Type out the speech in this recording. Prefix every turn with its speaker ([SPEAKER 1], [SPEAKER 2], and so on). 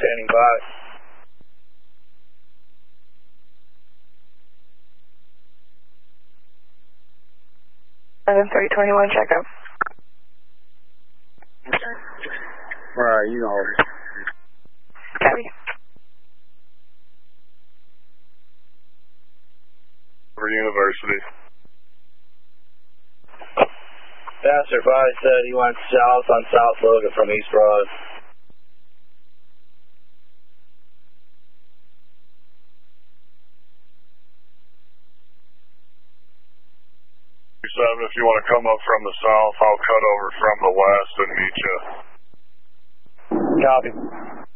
[SPEAKER 1] standing by.
[SPEAKER 2] 321, check out.
[SPEAKER 1] Where are you?
[SPEAKER 2] Copy.
[SPEAKER 3] For University.
[SPEAKER 1] Passerby said he went south on South Logan from East Broad.
[SPEAKER 3] 7, if you want to come up from the south, I'll cut over from the west and meet you.
[SPEAKER 1] Copy.